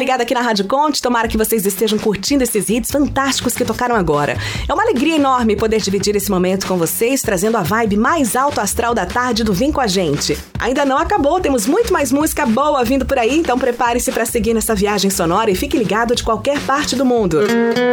ligada aqui na Rádio Conte, tomara que vocês estejam curtindo esses hits fantásticos que tocaram agora. É uma alegria enorme poder dividir esse momento com vocês, trazendo a vibe mais alto astral da tarde do Vem Com a Gente. Ainda não acabou, temos muito mais música boa vindo por aí, então prepare-se para seguir nessa viagem sonora e fique ligado de qualquer parte do mundo.